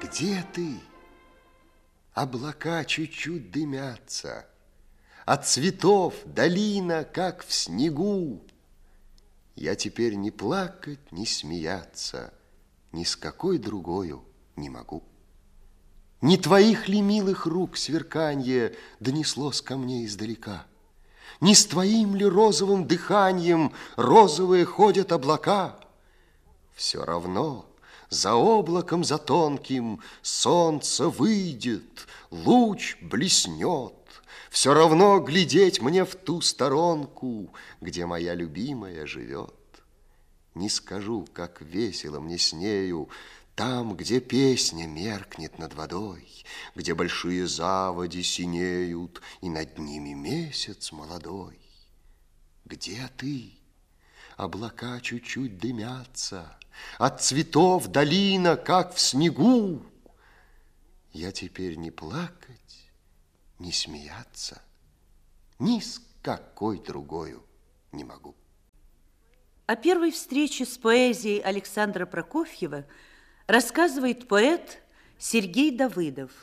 Где ты? Облака чуть-чуть дымятся, от цветов долина, как в снегу. Я теперь ни плакать, ни смеяться ни с какой другою не могу. Не твоих ли милых рук сверканье донеслось ко мне издалека? Не с твоим ли розовым дыханием розовые ходят облака? Все равно за облаком, за тонким солнце выйдет, луч блеснет. Все равно глядеть мне в ту сторонку, где моя любимая живет. Не скажу, как весело мне с нею там, где песня меркнет над водой, где большие заводи синеют, и над ними месяц молодой. Где ты? Облака чуть-чуть дымятся, от цветов долина, как в снегу. Я теперь не плакать, не смеяться ни с какой другою не могу. О первой встрече с поэзией Александра Прокофьева рассказывает поэт Сергей Давыдов.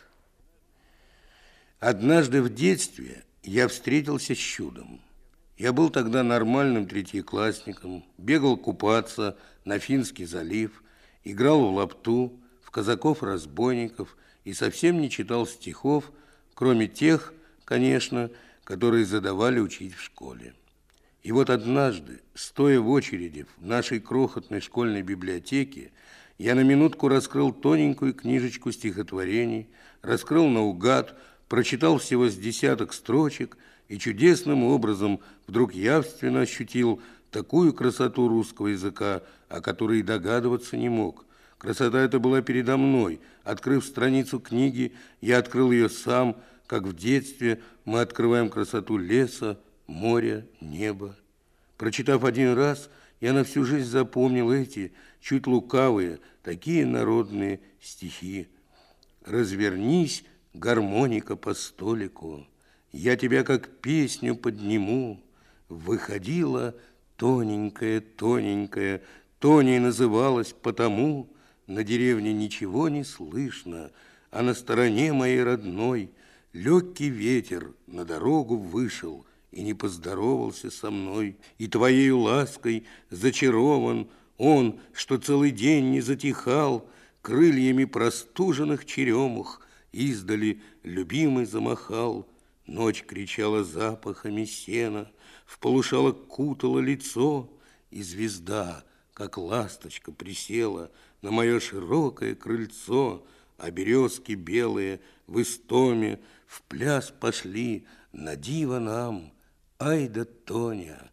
Однажды в детстве я встретился с чудом. Я был тогда нормальным третьеклассником, бегал купаться на Финский залив, играл в лапту, в казаков-разбойников и совсем не читал стихов, кроме тех, конечно, которые задавали учить в школе. И вот однажды, стоя в очереди в нашей крохотной школьной библиотеке, я на минутку раскрыл тоненькую книжечку стихотворений, раскрыл наугад, прочитал всего с десяток строчек и чудесным образом вдруг явственно ощутил такую красоту русского языка, о которой догадываться не мог. Красота эта была передо мной. Открыв страницу книги, я открыл ее сам, как в детстве мы открываем красоту леса, моря, неба. Прочитав один раз, я на всю жизнь запомнил эти, чуть лукавые, такие народные стихи. «Развернись, гармоника по столику, я тебя как песню подниму». Выходила тоненькая, тоненькая, Тоней называлась потому, на деревне ничего не слышно, а на стороне моей родной легкий ветер на дорогу вышел и не поздоровался со мной. И твоею лаской зачарован он, что целый день не затихал, крыльями простуженных черемух издали любимый замахал. Ночь кричала запахами сена, в полушалок кутала лицо, и звезда, как ласточка, присела на мое широкое крыльцо, а березки белые в истоме в пляс пошли на диво нам. Ай да Тоня,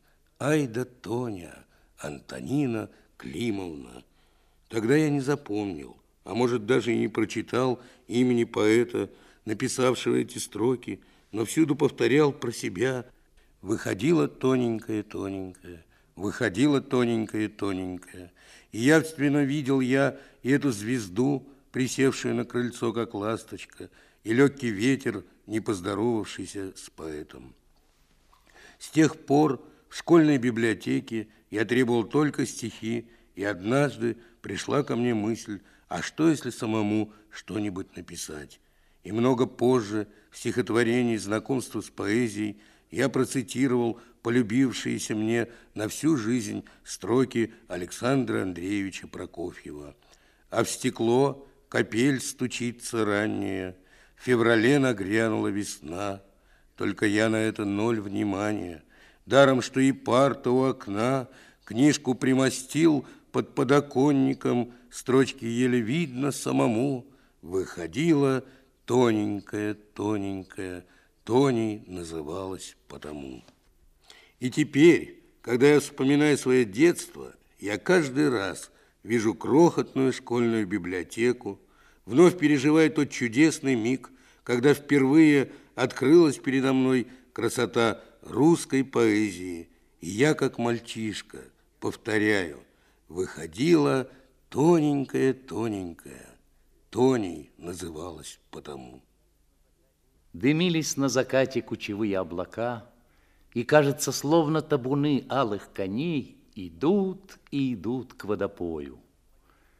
Антонина Климовна. Тогда я не запомнил, а может даже и не прочитал имени поэта, написавшего эти строки, но всюду повторял про себя: выходила тоненькая, тоненькая, выходила тоненькая, тоненькая. И явственно видел я и эту звезду, присевшую на крыльцо, как ласточка, и легкий ветер, не поздоровавшийся с поэтом. С тех пор в школьной библиотеке я требовал только стихи, и однажды пришла ко мне мысль, а что, если самому что-нибудь написать? И много позже, в стихотворении «Знакомство с поэзией», я процитировал полюбившиеся мне на всю жизнь строки Александра Андреевича Прокофьева. «А в стекло капель стучится ранняя, в феврале нагрянула весна, только я на это ноль внимания, даром, что и парта у окна, книжку примостил под подоконником, строчки еле видно самому, выходила тоненькая, тоненькая, Тоней называлась потому». И теперь, когда я вспоминаю свое детство, я каждый раз вижу крохотную школьную библиотеку, вновь переживаю тот чудесный миг, когда впервые открылась передо мной красота русской поэзии, и я, как мальчишка, повторяю: выходила тоненькая, тоненькая, Тоней называлась потому. Дымились на закате кучевые облака, и, кажется, словно табуны алых коней идут и идут к водопою.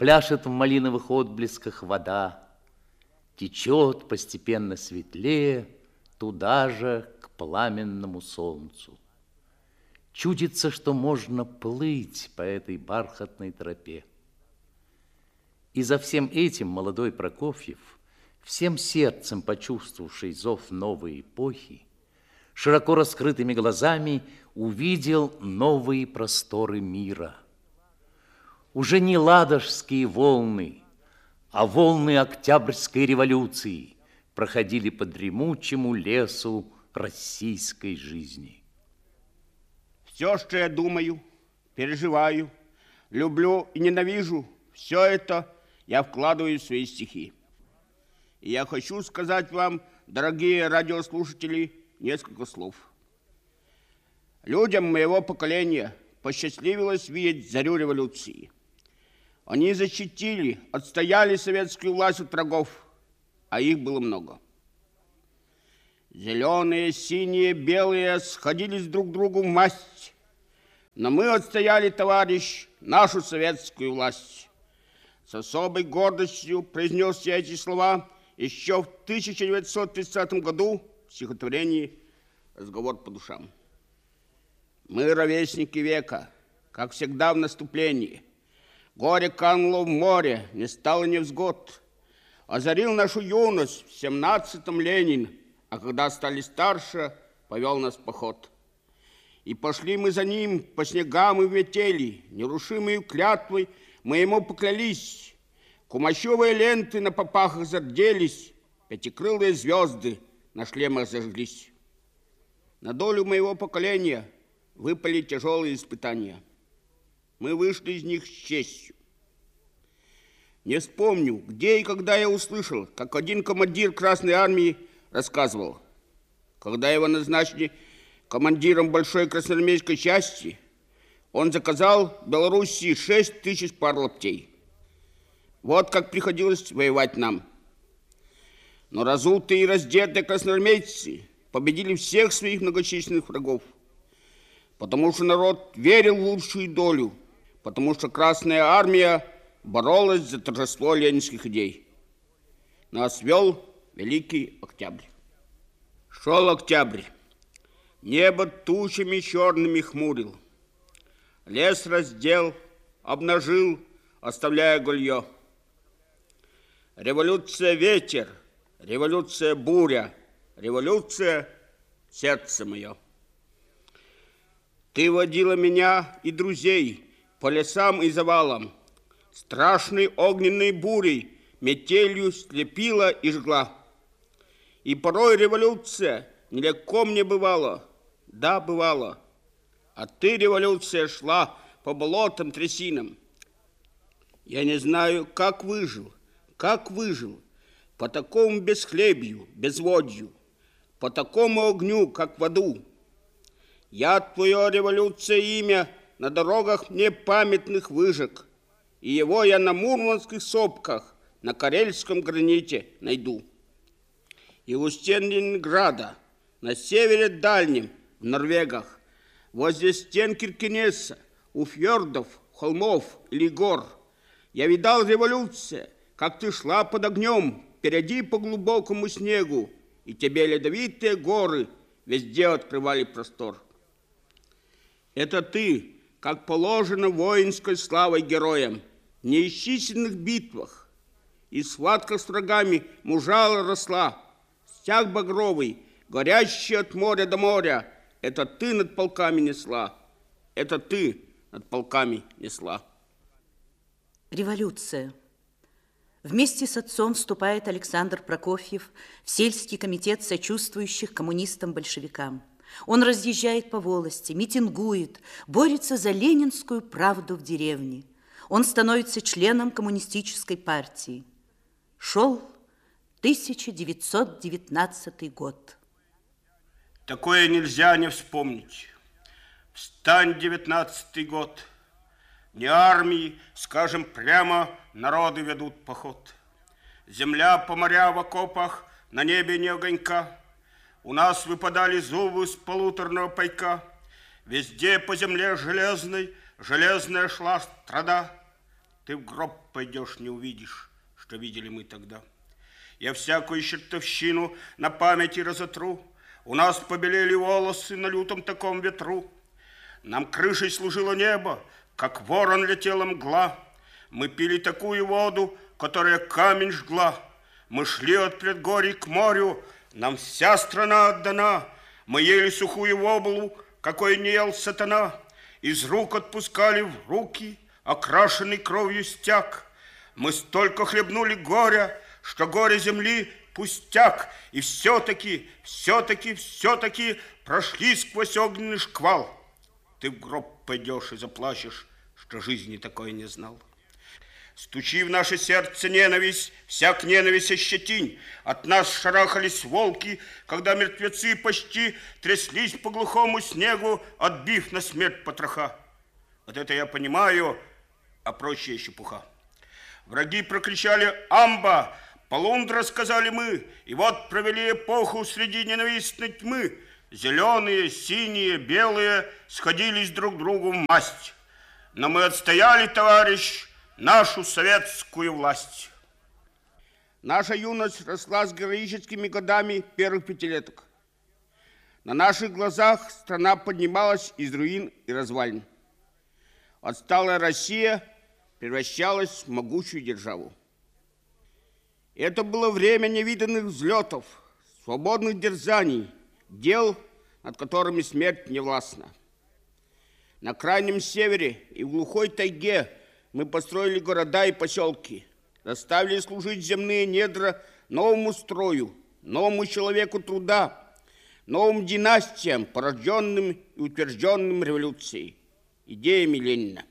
пляшет в малиновых отблесках вода, течет постепенно светлее туда же к пламенному солнцу. Чудится, что можно плыть по этой бархатной тропе. И за всем этим молодой Прокофьев, всем сердцем почувствовавший зов новой эпохи, широко раскрытыми глазами увидел новые просторы мира. Уже не ладожские волны, а волны Октябрьской революции проходили по дремучему лесу российской жизни. Все, что я думаю, переживаю, люблю и ненавижу, все это я вкладываю в свои стихи. И я хочу сказать вам, дорогие радиослушатели, несколько слов. Людям моего поколения посчастливилось видеть зарю революции. Они защитили, отстояли советскую власть от врагов, а их было много. Зеленые, синие, белые сходились друг к другу в масть. Но мы отстояли, товарищ, нашу советскую власть. С особой гордостью произнес я эти слова еще в 1930 году в стихотворении «Разговор по душам». Мы ровесники века, как всегда в наступлении. Горе кануло в море, не стало невзгод. Озарил нашу юность в 17-м Ленин, а когда стали старше, повел нас в поход. И пошли мы за ним по снегам и метели, нерушимой клятвой мы ему поклялись. Кумачевые ленты на попахах зарделись, пятикрылые звезды на шлемах зажглись. На долю моего поколения выпали тяжелые испытания. Мы вышли из них с честью. Не вспомню, где и когда я услышал, как один командир Красной Армии рассказывал, когда его назначили командиром большой красноармейской части, он заказал в Белоруссии 6 тысяч пар лаптей. Вот как приходилось воевать нам. Но разутые и раздетые красноармейцы победили всех своих многочисленных врагов, потому что народ верил в лучшую долю, потому что Красная Армия боролась за торжество ленинских идей. Нас вел Великий Октябрь. Шел октябрь. Небо тучами черными хмурил. Лес раздел, обнажил, оставляя гулье. Революция ветер, революция буря, революция сердце мое. Ты водила меня и друзей по лесам и завалам, страшной огненной бурей, метелью слепила и жгла. И порой революция нелегко мне бывала, да, бывала. А ты, революция, шла по болотам, трясинам. Я не знаю, как выжил, по такому бесхлебью, безводью, по такому огню, как в аду. Я твое, революция, имя на дорогах мне памятных выжег, и его я на мурманских сопках, на карельском граните найду. И у стен Ленинграда, на севере дальнем, в Норвегах, возле стен Киркенеса, у фьордов, холмов или гор, я видал, революция, как ты шла под огнем, впереди по глубокому снегу, и тебе ледовитые горы везде открывали простор. Это ты, как положено воинской славой героям, в неисчисленных битвах и схватках с врагами мужала росла, стяг багровый, горящий от моря до моря, это ты над полками несла, это ты над полками несла. Революция. Вместе с отцом вступает Александр Прокофьев в сельский комитет сочувствующих коммунистам-большевикам. Он разъезжает по волости, митингует, борется за ленинскую правду в деревне. Он становится членом коммунистической партии. Шел 1919 год. Такое нельзя не вспомнить. Встань, 19-й год. Не армии, скажем прямо, народы ведут поход. Земля по моря в окопах, на небе не огонька. У нас выпадали зубы с полуторного пайка. Везде по земле железной, железная шла страда. Ты в гроб пойдешь, не увидишь, что видели мы тогда. Я всякую чертовщину на памяти разотру. У нас побелели волосы на лютом таком ветру. Нам крышей служило небо, как ворон летела мгла. Мы пили такую воду, которая камень жгла. Мы шли от предгорий к морю, нам вся страна отдана. Мы ели сухую воблу, какой не ел сатана. Из рук отпускали в руки окрашенный кровью стяг. Мы столько хлебнули горя, что горе земли пустяк. И все-таки прошли сквозь огненный шквал. Ты в гроб пойдешь и заплачешь, что жизни такой не знал. Стучи в наше сердце ненависть, всяк ненависть ощетинь. От нас шарахались волки, когда мертвецы почти тряслись по глухому снегу, отбив на смерть потроха. Вот это я понимаю, а прочее чепуха. Враги прокричали «Амба!», «Полундра!», сказали мы, и вот провели эпоху среди ненавистной тьмы. Зеленые, синие, белые сходились друг другу в масть. Но мы отстояли, товарищ, нашу советскую власть. Наша юность росла с героическими годами первых пятилеток. На наших глазах страна поднималась из руин и развалин. Отсталая Россия превращалась в могучую державу. Это было время невиданных взлетов, свободных дерзаний, дел, над которыми смерть не властна. На крайнем севере и в глухой тайге мы построили города и поселки, заставили служить земные недра новому строю, новому человеку труда, новым династиям, порожденным и утвержденным революцией, идеями Ленина.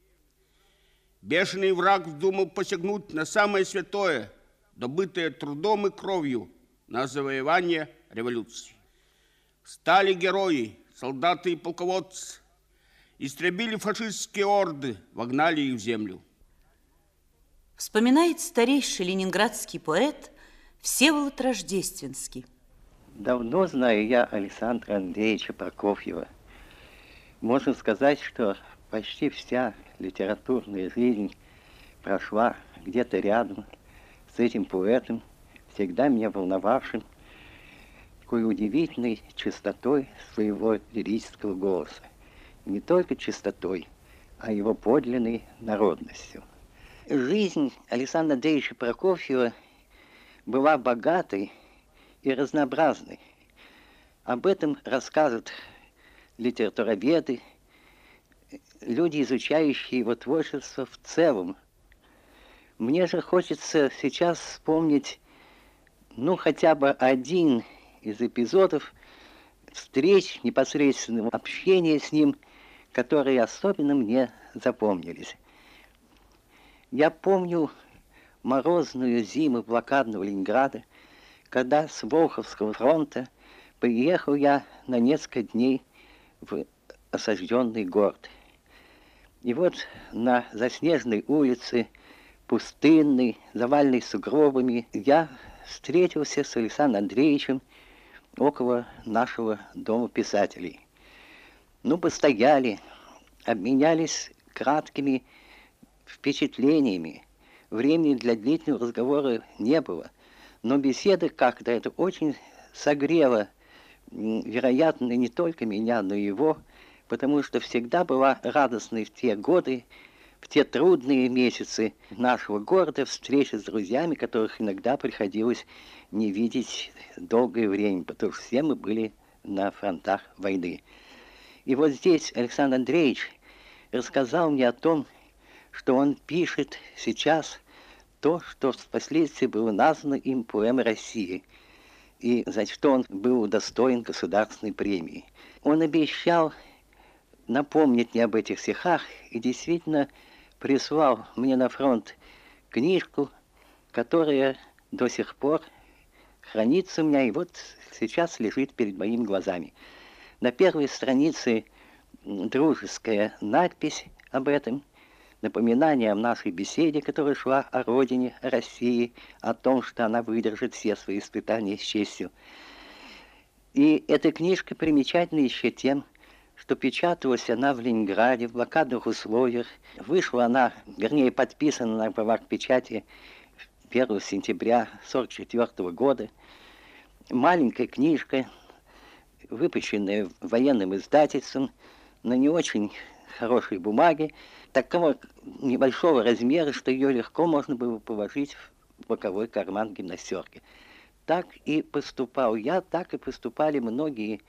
Бешеный враг вздумал посягнуть на самое святое, добытое трудом и кровью, на завоевание революции. Стали герои, солдаты и полководцы, истребили фашистские орды, вогнали их в землю. Вспоминает старейший ленинградский поэт Всеволод Рождественский. Давно знаю я Александра Андреевича Прокофьева. Можно сказать, что почти вся литературная жизнь прошла где-то рядом с этим поэтом, всегда меня волновавшим такой удивительной чистотой своего лирического голоса. Не только чистотой, а его подлинной народностью. Жизнь Александра Андреевича Прокофьева была богатой и разнообразной. Об этом рассказывают литературоведы, люди, изучающие его творчество в целом. Мне же хочется сейчас вспомнить, хотя бы один из эпизодов встреч, непосредственного общения с ним, которые особенно мне запомнились. Я помню морозную зиму блокадного Ленинграда, когда с Волховского фронта приехал я на несколько дней в осажденный город. И вот на заснеженной улице, пустынной, заваленной сугробами, я встретился с Александром Андреевичем около нашего дома писателей. Постояли, обменялись краткими впечатлениями. Времени для длительного разговора не было, но беседа как-то это очень согрела, вероятно, не только меня, но и его, потому что всегда была радостной в те годы, в те трудные месяцы нашего города встречи с друзьями, которых иногда приходилось не видеть долгое время, потому что все мы были на фронтах войны. И вот здесь Александр Андреевич рассказал мне о том, что он пишет сейчас то, что впоследствии было названо им поэмой России, и за что он был удостоен государственной премии. Он обещал напомнить мне об этих стихах и действительно прислал мне на фронт книжку, которая до сих пор хранится у меня, и вот сейчас лежит перед моими глазами. На первой странице дружеская надпись об этом, напоминание о нашей беседе, которая шла о родине, о России, о том, что она выдержит все свои испытания с честью. И эта книжка примечательна еще тем, что печаталась она в Ленинграде в блокадных условиях. Вышла она, вернее, подписана на правах печати 1 сентября 1944 года. Маленькая книжка, выпущенная военным издательством на не очень хорошей бумаге, такого небольшого размера, что ее легко можно было положить в боковой карман гимнастерки. Так и поступал я, так и поступали многие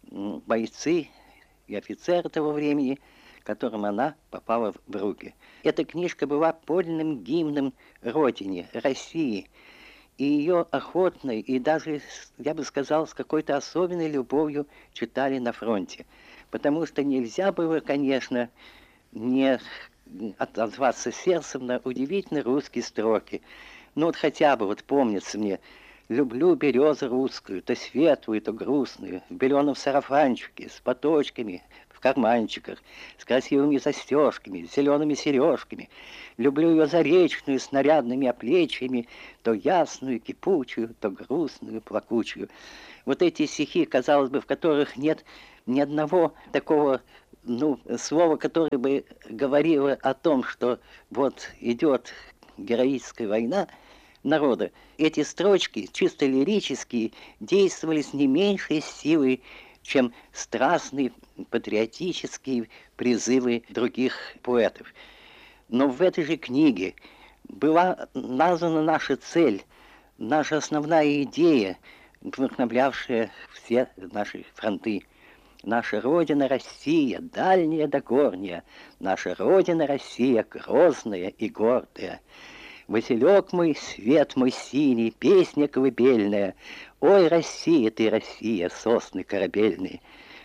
бойцы и офицеры того времени, которым она попала в руки. Эта книжка была подлинным гимном Родине, России, и ее охотно и даже, я бы сказал, с какой-то особенной любовью читали на фронте. Потому что нельзя было, конечно, не отозваться сердцем на удивительно русские строки. Ну вот хотя бы, вот помнится мне: «Люблю березу русскую, то светлую, то грустную, в беленом сарафанчике, с поточками в карманчиках, с красивыми застежками, с зелеными сережками. Люблю ее заречную, с нарядными оплечьями, то ясную, кипучую, то грустную, плакучую». Вот эти стихи, казалось бы, в которых нет ни одного такого слова, которое бы говорило о том, что вот идет героическая война народа. Эти строчки, чисто лирические, действовали с не меньшей силой, чем страстные патриотические призывы других поэтов. Но в этой же книге была названа наша цель, наша основная идея, вдохновлявшая все наши фронты. Наша Родина Россия, дальняя да горняя, наша Родина Россия, грозная и гордая. Василек мой, свет мой синий, песня колыбельная, ой, Россия ты, Россия, сосны корабельные.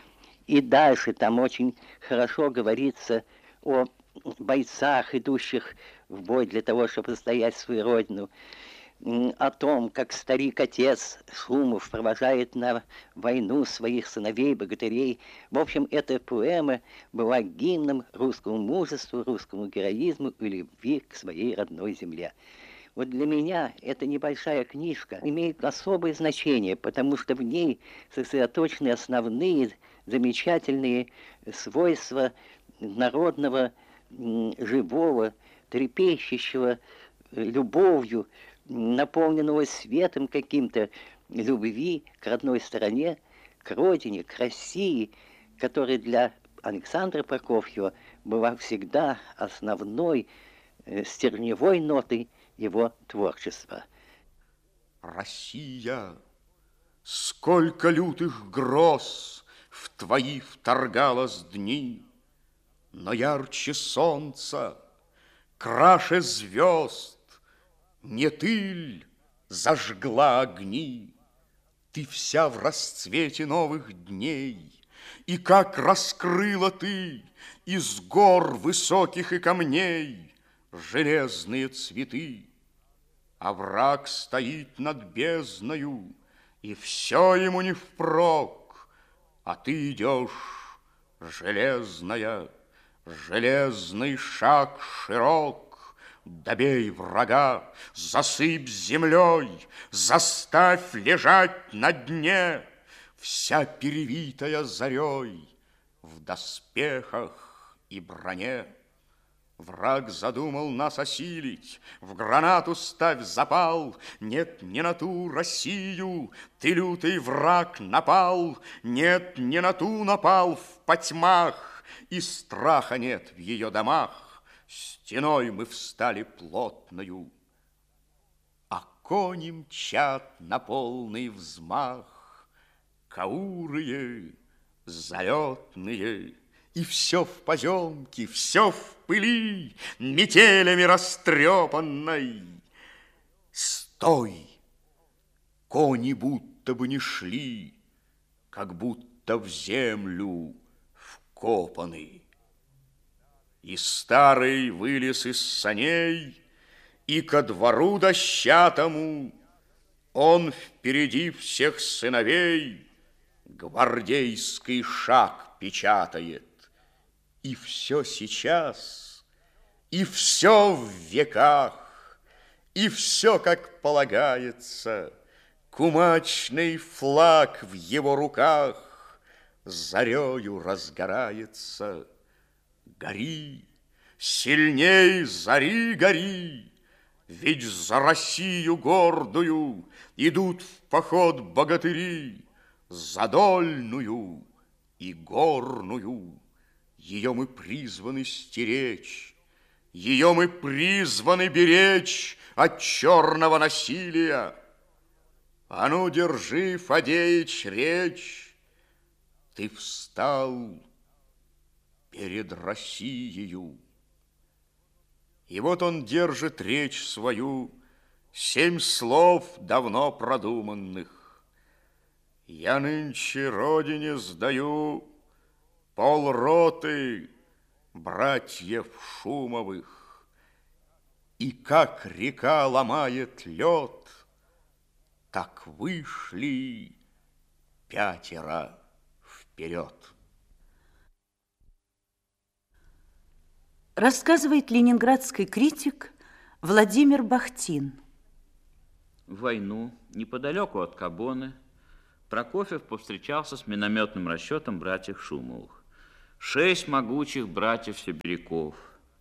И дальше там очень хорошо говорится о бойцах, идущих в бой для того, чтобы отстоять свою родину, о том, как старик-отец Шумов провожает на войну своих сыновей-богатырей. В общем, эта поэма была гимном русскому мужеству, русскому героизму и любви к своей родной земле. Вот для меня эта небольшая книжка имеет особое значение, потому что в ней сосредоточены основные замечательные свойства народного, живого, трепещущего любовью, наполненного светом каким-то, любви к родной стороне, к родине, к России, которая для Александра Прокофьева была всегда основной, стержневой нотой его творчества. Россия, сколько лютых гроз в твои вторгалось дни, но ярче солнца, краше звезд, не ты зажгла огни, ты вся в расцвете новых дней, и как раскрыла ты из гор высоких и камней железные цветы. А враг стоит над бездною, и все ему не впрок, а ты идешь, железная, железный шаг широк. Добей врага, засыпь землей, заставь лежать на дне, вся перевитая зарей в доспехах и броне. Враг задумал нас осилить, в гранату ставь запал. Нет, не на ту Россию ты, лютый враг, напал. Нет, не на ту напал в потьмах, и страха нет в ее домах. Стеной мы встали плотною, а кони мчат на полный взмах, каурые, залетные, и все в поземке, все в пыли, метелями растрепанной. Стой! Кони будто бы не шли, как будто в землю вкопаны. И старый вылез из саней, и ко двору дощатому он впереди всех сыновей гвардейский шаг печатает. И все сейчас, и все в веках, и все, как полагается, кумачный флаг в его руках, зарею разгорается. Гори, сильней зари гори, ведь за Россию гордую идут в поход богатыри, задольную и горную. Ее мы призваны стеречь, ее мы призваны беречь от черного насилия. А ну, держи, Фадеич, речь. Ты встал перед Россией. И вот он держит речь свою, 7 слов давно продуманных. Я нынче родине сдаю полроты братьев Шумовых. И как река ломает лед, так вышли 5 вперед. Рассказывает ленинградский критик Владимир Бахтин. В войну, неподалеку от Кабоны, Прокофьев повстречался с минометным расчетом братьев Шумовых. 6 могучих братьев-сибиряков.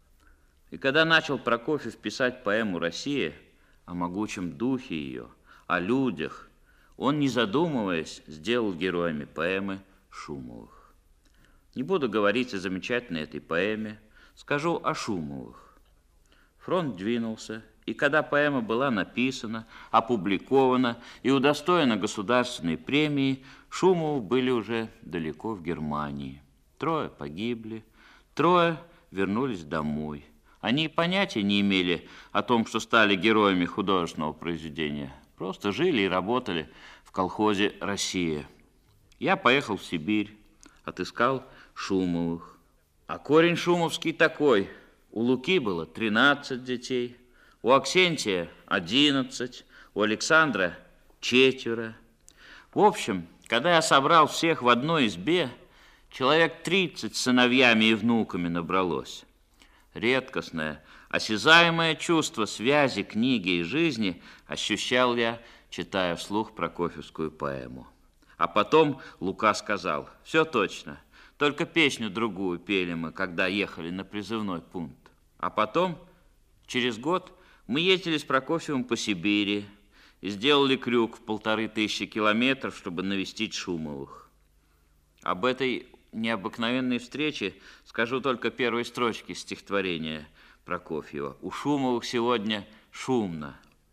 И когда начал Прокофьев писать поэму «Россия», о могучем духе ее, о людях, он, не задумываясь, сделал героями поэмы Шумовых. Не буду говорить о замечательной этой поэме, скажу о Шумовых. Фронт двинулся, и когда поэма была написана, опубликована и удостоена государственной премии, Шумовы были уже далеко в Германии. 3 погибли, 3 вернулись домой. Они и понятия не имели о том, что стали героями художественного произведения. Просто жили и работали в колхозе «Россия». Я поехал в Сибирь, отыскал Шумовых. А корень шумовский такой. У Луки было 13 детей, у Аксентия 11, у Александра 4. В общем, когда я собрал всех в одной избе, человек 30 с сыновьями и внуками набралось. Редкостное, осязаемое чувство связи книги и жизни ощущал я, читая вслух прокофьевскую поэму. А потом Лука сказал: все точно, только песню другую пели мы, когда ехали на призывной пункт. А потом, через год, мы ездили с Прокофьевым по Сибири и сделали крюк в 1500 километров, чтобы навестить Шумовых. Об этой необыкновенной встрече скажу только первые строчки стихотворения Прокофьева. У Шумовых сегодня шумно.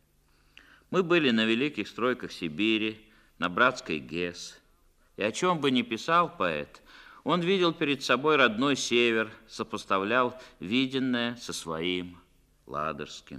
Мы были на великих стройках Сибири, на братской ГЭС. И о чем бы ни писал поэт, он видел перед собой родной север, сопоставлял виденное со своим ладожским.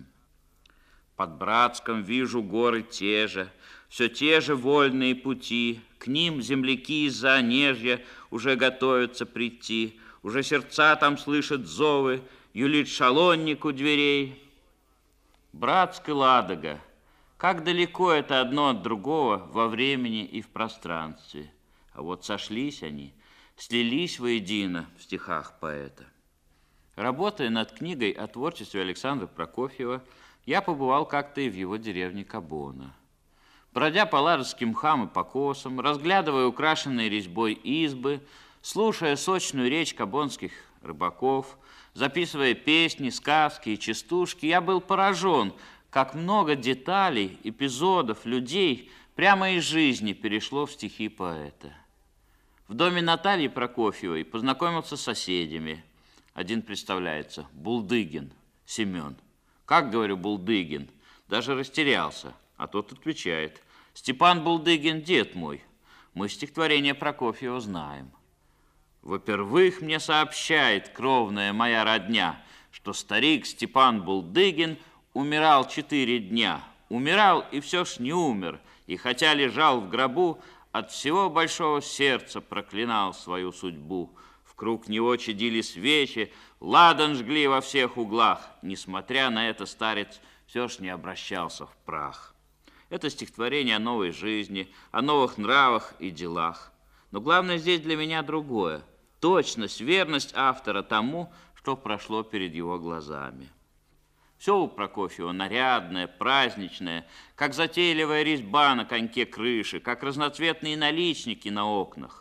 Под Братском вижу горы те же, все те же вольные пути. К ним земляки из-за Онежья уже готовятся прийти. Уже сердца там слышат зовы, юлит шалонник у дверей. Братск и Ладога, как далеко это одно от другого во времени и в пространстве. А вот сошлись они, слились воедино в стихах поэта. Работая над книгой о творчестве Александра Прокофьева, я побывал как-то и в его деревне Кабона. Бродя по ладожским мхам и покосам, разглядывая украшенные резьбой избы, слушая сочную речь кабонских рыбаков, записывая песни, сказки и частушки, я был поражен, как много деталей, эпизодов, людей прямо из жизни перешло в стихи поэта. В доме Натальи Прокофьевой познакомился с соседями. Один представляется: Булдыгин Семен. Как, говорю, Булдыгин? Даже растерялся. А тот отвечает: Степан Булдыгин, дед мой. Мы стихотворение Прокофьева знаем. Во-первых, мне сообщает кровная моя родня, что старик Степан Булдыгин умирал 4 дня. Умирал и все ж не умер. И хотя лежал в гробу, от всего большого сердца проклинал свою судьбу. Вкруг него чадили свечи, ладан жгли во всех углах. Несмотря на это, старец все ж не обращался в прах. Это стихотворение о новой жизни, о новых нравах и делах. Но главное здесь для меня другое. Точность, верность автора тому, что прошло перед его глазами. Все у Прокофьева нарядное, праздничное, как затейливая резьба на коньке крыши, как разноцветные наличники на окнах.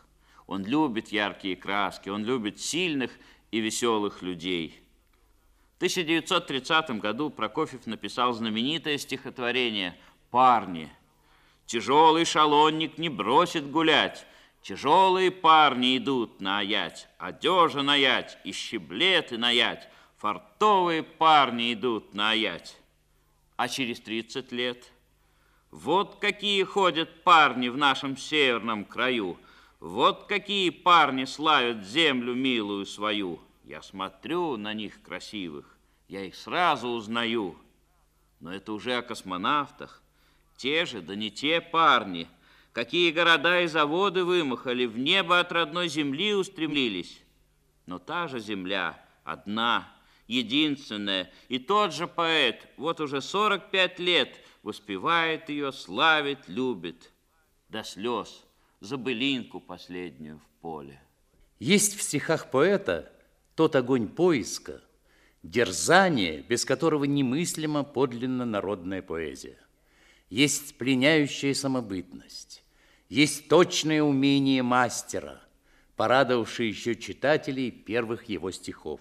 Он любит яркие краски, он любит сильных и веселых людей. В 1930 году Прокофьев написал знаменитое стихотворение «Парни». Тяжелый шалонник не бросит гулять, тяжелые парни идут на аять, одежа на ять и щеблеты на ять, фартовые парни идут на аять. А через 30 лет вот какие ходят парни в нашем северном краю, вот какие парни славят землю милую свою. Я смотрю на них красивых, я их сразу узнаю. Но это уже о космонавтах. Те же, да не те парни. Какие города и заводы вымахали, в небо от родной земли устремились. Но та же земля, одна, единственная, и тот же поэт, вот уже 45 лет, воспевает ее, славит, любит. До слез, за былинку последнюю в поле. Есть в стихах поэта тот огонь поиска, дерзание, без которого немыслима подлинно народная поэзия. Есть пленяющая самобытность, есть точное умение мастера, порадовавшее еще читателей первых его стихов.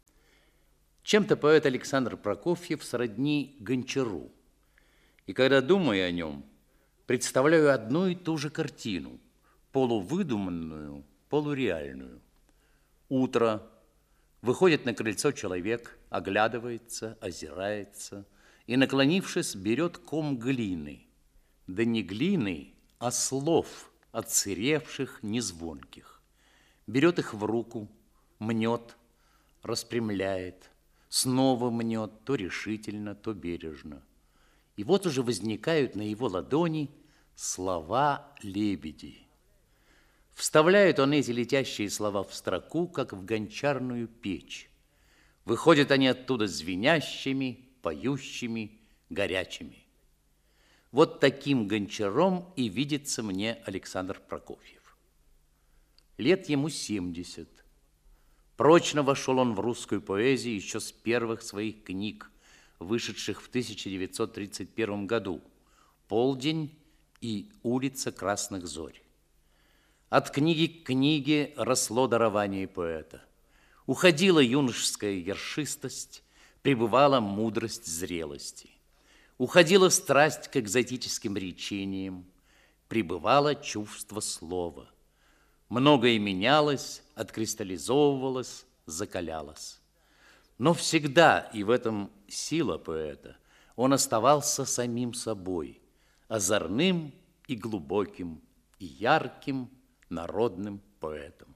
Чем-то поэт Александр Прокофьев сродни Гончару. И когда думаю о нем, представляю одну и ту же картину, полувыдуманную, полуреальную. Утро. Выходит на крыльцо человек, оглядывается, озирается и, наклонившись, берет ком глины. Да не глины, а слов, отсыревших, незвонких. Берет их в руку, мнет, распрямляет, снова мнет, то решительно, то бережно. И вот уже возникают на его ладони слова лебеди. Вставляет он эти летящие слова в строку, как в гончарную печь. Выходят они оттуда звенящими, поющими, горячими. Вот таким гончаром и видится мне Александр Прокофьев. Лет ему 70. Прочно вошел он в русскую поэзию еще с первых своих книг, вышедших в 1931 году «Полдень» и «Улица красных зорь». От книги к книге росло дарование поэта. Уходила юношеская ершистость, пребывала мудрость зрелости. Уходила страсть к экзотическим речениям, пребывало чувство слова. Многое менялось, откристаллизовывалось, закалялось. Но всегда, и в этом сила поэта, он оставался самим собой, озорным и глубоким, и ярким народным поэтом.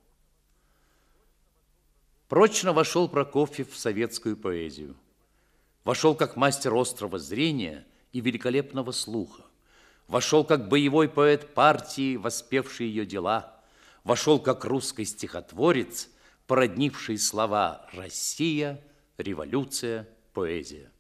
Прочно вошел Прокофьев в советскую поэзию. Вошел как мастер острого зрения и великолепного слуха. Вошел как боевой поэт партии, воспевший ее дела. Вошел как русский стихотворец, породнивший слова «Россия», «Революция», «Поэзия».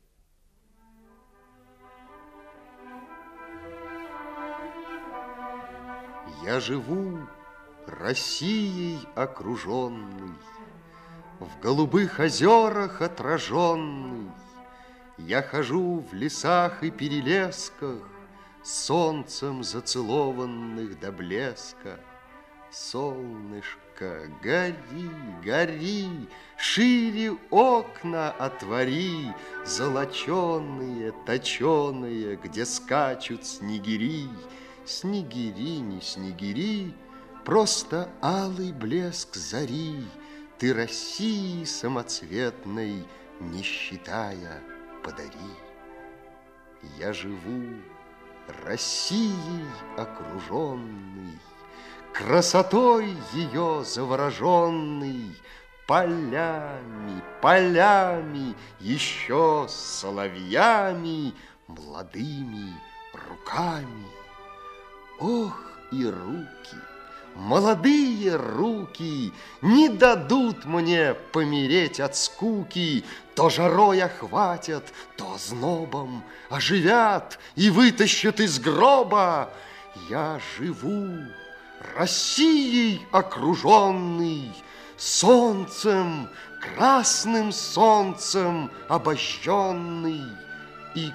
Я живу Россией окруженный, в голубых озерах отраженный. Я хожу в лесах и перелесках, солнцем зацелованных до блеска. Солнышко, гори, гори, шире окна отвори, золоченые, точеные, где скачут снегири. Снегири, не снегири, просто алый блеск зари ты России самоцветной, не считая, подари. Я живу Россией окруженный, красотой ее завороженный, полями, полями, еще соловьями, молодыми руками. Ох, и руки, молодые руки, не дадут мне помереть от скуки, то жарой охватят, то знобом оживят и вытащат из гроба. Я живу Россией окруженный, солнцем, красным солнцем обожженный, и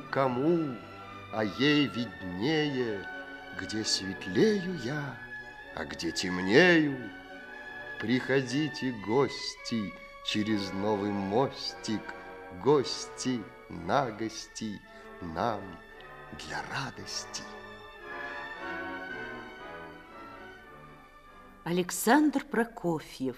кому-кому, а ей виднее, где светлею я А где темнею, приходите, гости, через новый мостик, гости на гости нам для радости. Александр Прокофьев.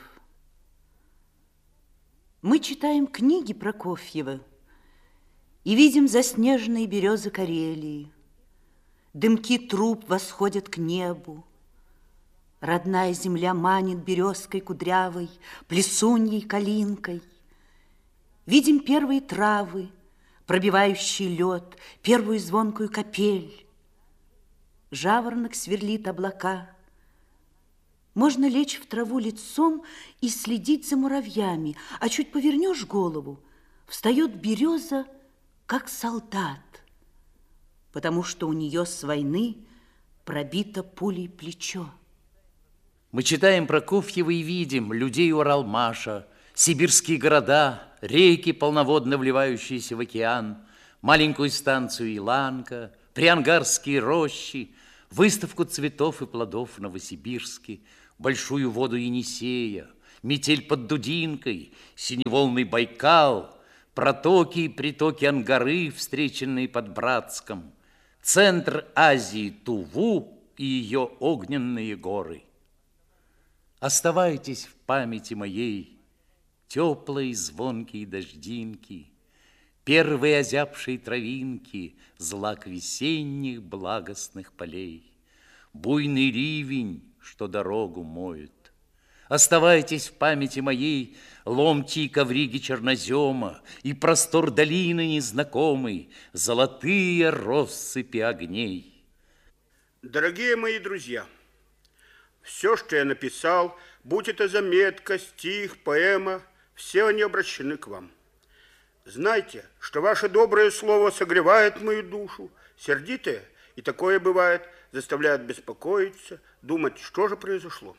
Мы читаем книги Прокофьева и видим заснеженные березы Карелии. Дымки труб восходят к небу. Родная земля манит березкой кудрявой, плесуньей калинкой. Видим первые травы, пробивающие лед, первую звонкую капель. Жаворонок сверлит облака. Можно лечь в траву лицом и следить за муравьями, а чуть повернешь голову, встает береза, как солдат, потому что у нее с войны пробито пулей плечо. Мы читаем Прокофьева и видим людей Уралмаша, сибирские города, реки, полноводно вливающиеся в океан, маленькую станцию Иланка, приангарские рощи, выставку цветов и плодов в Новосибирске, большую воду Енисея, метель под Дудинкой, синеволный Байкал, протоки и притоки Ангары, встреченные под Братском, центр Азии Туву и ее огненные горы. Оставайтесь в памяти моей теплые звонкие дождинки, первые озябшие травинки, злак весенних благостных полей, буйный ливень, что дорогу моет. Оставайтесь в памяти моей ломти и ковриги чернозема и простор долины незнакомой, золотые россыпи огней. Дорогие мои друзья, все, что я написал, будь это заметка, стих, поэма, все они обращены к вам. Знайте, что ваше доброе слово согревает мою душу, сердитое, и такое бывает, заставляет беспокоиться, думать, что же произошло.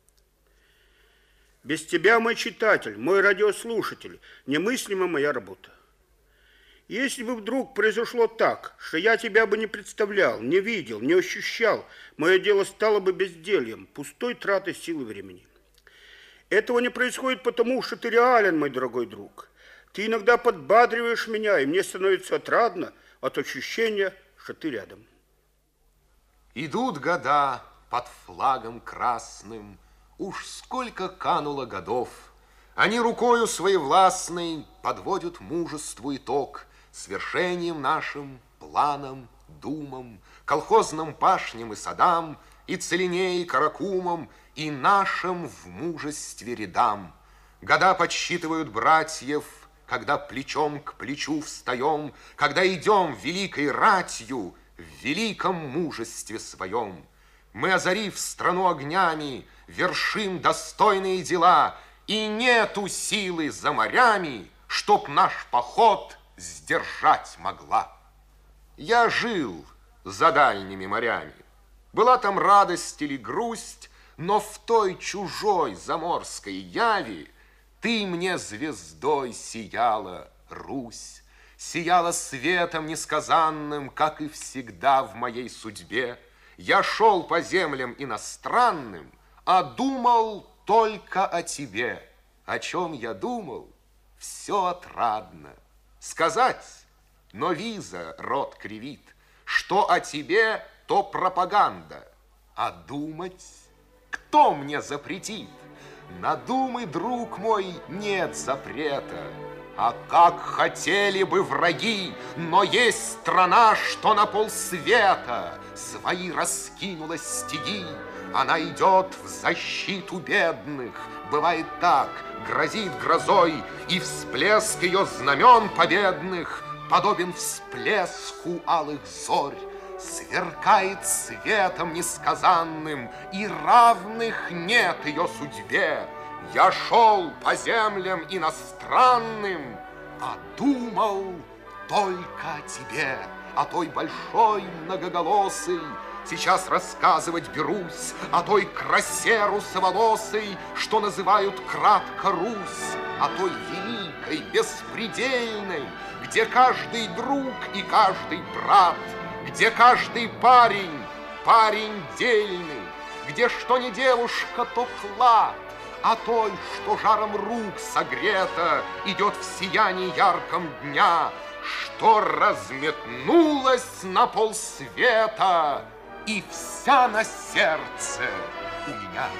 Без тебя, мой читатель, мой радиослушатель, немыслима моя работа. Если бы вдруг произошло так, что я тебя бы не представлял, не видел, не ощущал, мое дело стало бы бездельем, пустой тратой сил и времени. Этого не происходит потому, что ты реален, мой дорогой друг. Ты иногда подбадриваешь меня, и мне становится отрадно от ощущения, что ты рядом. Идут года под флагом красным, уж сколько кануло годов. Они рукою своевластной подводят мужеству итог свершением нашим, планам, думам, колхозным пашням и садам, и целине, и каракумам, и нашим в мужестве рядам. Года подсчитывают братьев, когда плечом к плечу встаем, когда идем великой ратью в великом мужестве своем. Мы, озарив страну огнями, вершим достойные дела, и нету силы за морями, чтоб наш поход сдержать могла. Я жил за дальними морями. Была там радость или грусть, но в той чужой заморской яви ты мне звездой сияла, Русь, сияла светом несказанным, как и всегда в моей судьбе. Я шел по землям иностранным, а думал только о тебе. О чем я думал, все отрадно. Сказать, но виза рот кривит, что о тебе, то пропаганда. А думать, кто мне запретит? На думы, друг мой, нет запрета. А как хотели бы враги, но есть страна, что на полсвета свои раскинула стяги. Она идет в защиту бедных. Бывает так, грозит грозой, и всплеск ее знамен победных подобен всплеску алых зорь. Сверкает светом несказанным, и равных нет ее судьбе. Я шел по землям иностранным, а думал только о тебе, о той большой многоголосой. Сейчас рассказывать берусь о той красе русоволосой, что называют кратко Русь, о той великой, беспредельной, где каждый друг и каждый брат, где каждый парень, парень дельный, где что не девушка, то клад, а той, что жаром рук согрета, идет в сиянии ярком дня, что разметнулась на полсвета и вся на сердце у меня.